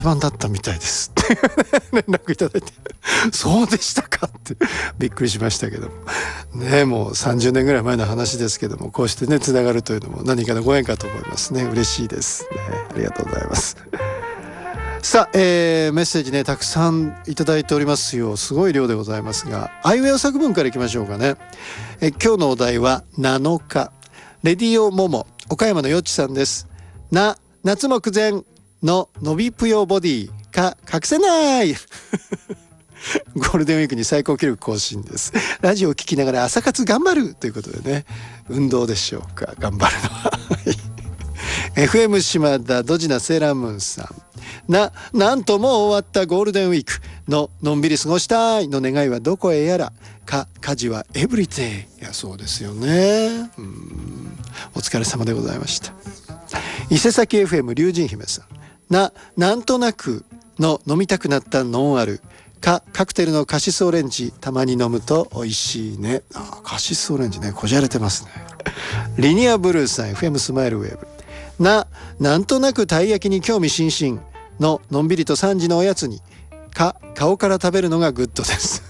番だったみたいですって連絡いただいてそうでしたかってびっくりしましたけどもね。もう30年ぐらい前の話ですけども、こうしてねつながるというのも何かのご縁かと思いますね。嬉しいですね。ありがとうございます。さあ、メッセージねたくさんいただいておりますよ。すごい量でございますが、アイウェイ作文からいきましょうかね。今日のお題は7日、レディオモモ岡山のよっちさんです。夏目前ののびぷよボディか隠せないゴールデンウィークに最高記録更新です。ラジオを聞きながら朝活頑張るということでね、運動でしょうか、頑張るのはFM 島田ドジなセーラームーンさん、なんともう終わったゴールデンウィークのんびり過ごしたいの願いはどこへやら家事はエブリデイ。いやそうですよね。お疲れ様でございました。伊勢崎 FM 龍神姫さん、なんとなくの飲みたくなったノンアルカクテルのカシスオレンジたまに飲むと美味しいね。カシスオレンジね、こじゃれてますね。リニアブルーさん FM スマイルウェーブ、なんとなくたい焼きに興味津々ののんびりと3時のおやつに顔から食べるのがグッドです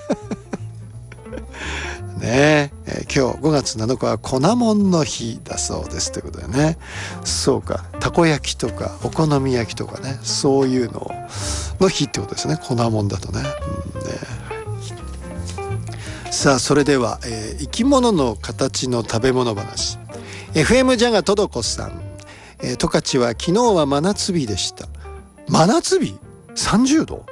ねえ、今日5月7日は粉もんの日だそうですということでね。そうか、たこ焼きとかお好み焼きとかね、そういうの日ってことですね、粉もんだとね。さあそれでは、生き物の形の食べ物話。 FM ジャガトドコさん、十勝は昨日は真夏日でした。真夏日30度、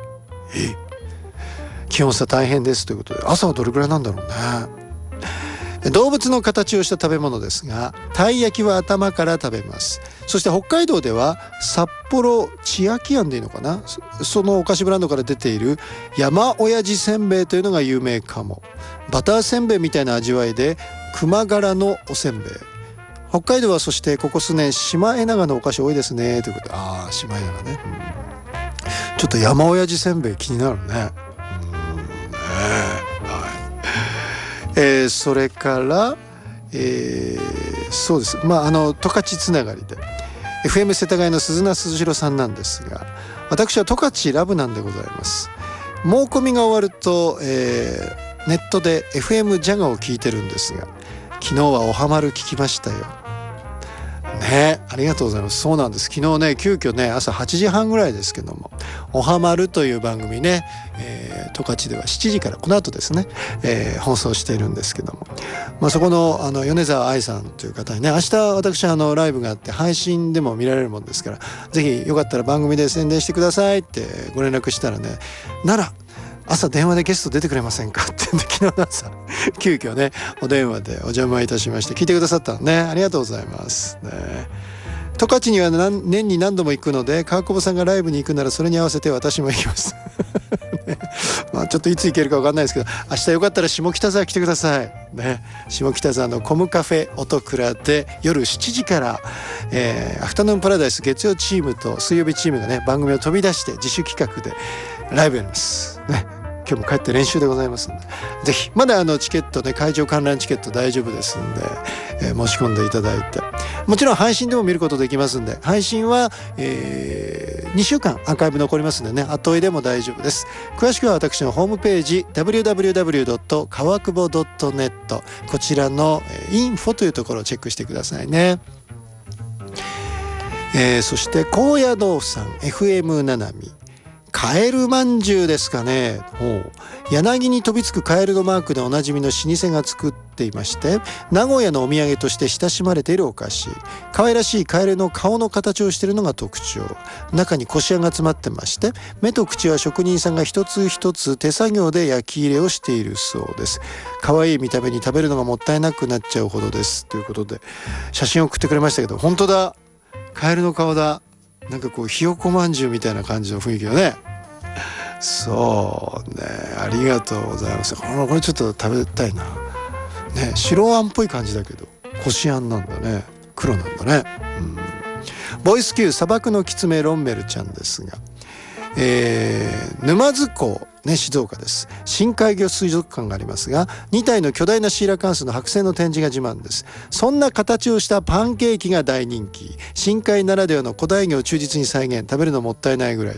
気温差大変ですということで、朝はどれくらいなんだろうね。動物の形をした食べ物ですが、たい焼きは頭から食べます。そして北海道では札幌千秋庵でいいのかな、そのお菓子ブランドから出ている山親父せんべいというのが有名かも。バターせんべいみたいな味わいで熊柄のおせんべい。北海道はそしてここ数年シマエナガのお菓子多いですねということで、シマエナガね、ちょっと山親父せんべい気になるね。それから、そうです、十勝つながりで FM 世田谷の鈴名鈴代さんなんですが、私は十勝ラブなんでございます。猛コミが終わると、ネットで FM ジャガを聞いてるんですが、昨日はおはまる聞きましたよね。ありがとうございます。そうなんです。昨日ね急遽ね朝8時半ぐらいですけども、おはまるという番組ね、十勝では7時からこの後ですね、放送しているんですけども、そこの米沢愛さんという方にね、明日私ライブがあって配信でも見られるもんですから、ぜひよかったら番組で宣伝してくださいってご連絡したらね、なら朝電話でゲスト出てくれませんかって言うんで、昨日の朝急遽ねお電話でお邪魔いたしまして、聞いてくださったのね、ありがとうございますね。十勝には年に何度も行くので、川久保さんがライブに行くならそれに合わせて私も行きますね、ちょっといつ行けるか分かんないですけど、明日よかったら下北沢来てくださいね。下北沢のコムカフェ音倉で夜7時から、アフタヌーンパラダイス月曜チームと水曜日チームがね番組を飛び出して自主企画でライブやりますね。今日も帰って練習でございますので、ぜひまだチケットね、会場観覧チケット大丈夫ですんで、申し込んでいただいて、もちろん配信でも見ることできますんで、配信は、2週間アーカイブ残りますんでね、後追いでも大丈夫です。詳しくは私のホームページ www. 川久保 .net こちらのインフォというところをチェックしてくださいね。そして高野豆腐さん FM ななみ、カエルまんじゅうですかね。柳に飛びつくカエルのマークでおなじみの老舗が作っていまして、名古屋のお土産として親しまれているお菓子。可愛らしいカエルの顔の形をしているのが特徴。中にこしあんが詰まってまして、目と口は職人さんが一つ一つ手作業で焼き入れをしているそうです。可愛い見た目に食べるのがもったいなくなっちゃうほどですということで写真を送ってくれましたけど、本当だ、カエルの顔だ。なんかこうひよこまんじゅうみたいな感じの雰囲気よね。そうね、ありがとうございます。これちょっと食べたいなね。白あんっぽい感じだけどこしあんなんだね、黒なんだね。ボイス級砂漠のキツメロンメルちゃんですが、沼津港静岡です。深海魚水族館がありますが、2体の巨大なシーラカンスの剥製の展示が自慢です。そんな形をしたパンケーキが大人気。深海ならではの古代魚を忠実に再現。食べるのもったいないぐらい